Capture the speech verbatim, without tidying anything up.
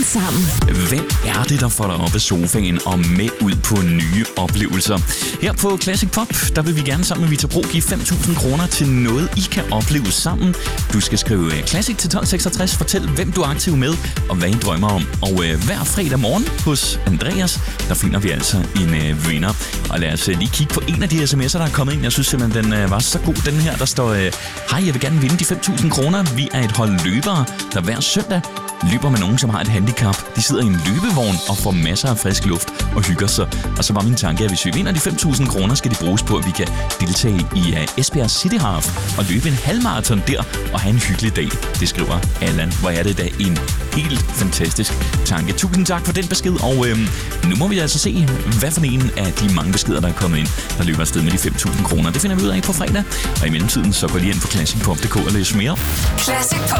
Morgen sammen. Hvem er det, der får dig op af sofaen og med ud på nye oplevelser? Her på Classic Pop, der vil vi gerne sammen med Vita Pro give fem tusind kroner til noget, I kan opleve sammen. Du skal skrive Classic til tolv seksogtres, fortæl, hvem du er aktiv med og hvad I drømmer om. Og øh, hver fredag morgen hos Andreas, der finder vi altså en øh, vinder. Og lad os øh, lige kigge på en af de sms'er, der er kommet ind. Jeg synes simpelthen, den øh, var så god, den her. Der står, øh, hej, jeg vil gerne vinde de fem tusind kroner. Vi er et hold løbere, der hver søndag løber med nogen, som har et handicap. De sidder i en løbevogn og får masser af frisk luft og hygger sig. Og så var min tanke, at hvis vi vinder de fem tusind kroner, skal de bruges på, at vi kan deltage i uh, Esbjerg City Half og løbe en halvmarathon der og have en hyggelig dag. Det skriver Allan. Hvor er det da en helt fantastisk tanke. Tusind tak for den besked, og øhm, nu må vi altså se, hvad for en af de mange beskeder, der er kommet ind, der løber afsted med de fem tusind kroner. Det finder vi ud af på fredag, og i mellemtiden så går lige ind på classic pop punktum d k og læs mere. Classic Pop.